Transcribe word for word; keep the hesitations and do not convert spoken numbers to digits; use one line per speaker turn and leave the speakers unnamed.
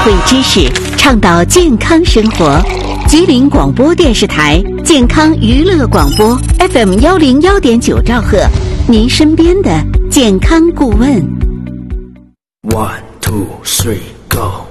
慧知识，倡导健康生活。吉林广播电视台健康娱乐广播 F M 幺零幺点九兆赫，您身边的健康顾问。
One two three go。